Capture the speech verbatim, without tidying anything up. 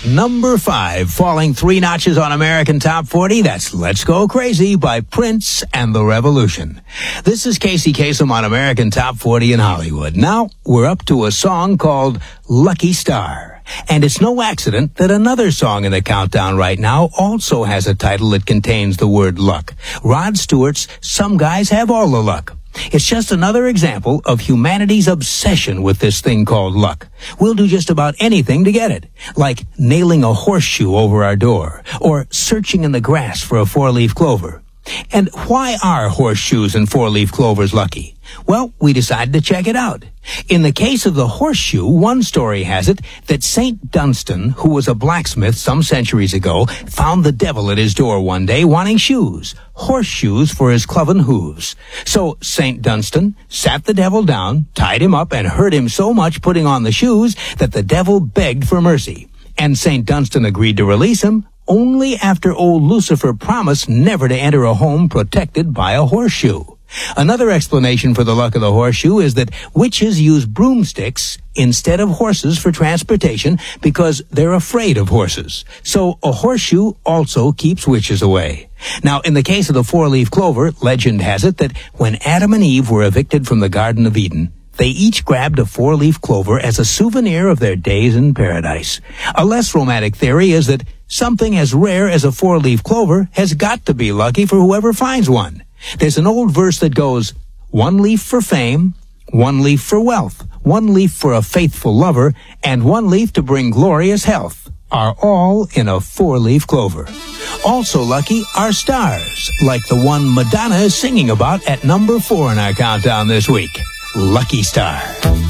Number five, falling three notches on American Top forty, that's Let's Go Crazy by Prince and the Revolution. This is Casey Kasem on American Top forty in Hollywood. Now, we're up to a song called Lucky Star. And it's no accident that another song in the countdown right now also has a title that contains the word luck. Rod Stewart's Some Guys Have All the Luck. It's just another example of humanity's obsession with this thing called luck. We'll do just about anything to get it, like nailing a horseshoe over our door, or searching in the grass for a four-leaf clover. And why are horseshoes and four-leaf clovers lucky? Well, we decided to check it out. In the case of the horseshoe, one story has it that Saint Dunstan, who was a blacksmith some centuries ago, found the devil at his door one day wanting shoes, horseshoes for his cloven hooves. So Saint Dunstan sat the devil down, tied him up, and hurt him so much putting on the shoes that the devil begged for mercy. And Saint Dunstan agreed to release him only after old Lucifer promised never to enter a home protected by a horseshoe. Another explanation for the luck of the horseshoe is that witches use broomsticks instead of horses for transportation because they're afraid of horses. So a horseshoe also keeps witches away. Now, in the case of the four-leaf clover, legend has it that when Adam and Eve were evicted from the Garden of Eden, they each grabbed a four-leaf clover as a souvenir of their days in paradise. A less romantic theory is that something as rare as a four-leaf clover has got to be lucky for whoever finds one. There's an old verse that goes, one leaf for fame, one leaf for wealth, one leaf for a faithful lover, and one leaf to bring glorious health are all in a four-leaf clover. Also lucky are stars, like the one Madonna is singing about at number four in our countdown this week. Lucky Star.